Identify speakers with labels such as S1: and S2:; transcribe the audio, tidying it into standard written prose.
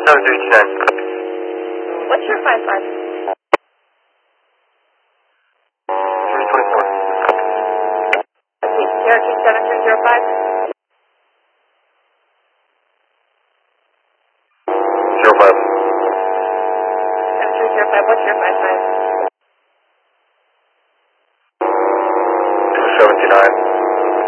S1: What's your 55? 324. Cherokee 7305?
S2: 05.
S1: 7305, what's your 55?
S2: 279.